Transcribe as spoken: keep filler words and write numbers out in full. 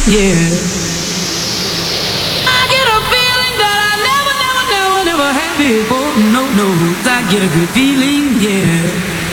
yeah. I get a feeling that I never, never, never, never had before. No, no, I get a good feeling, yeah.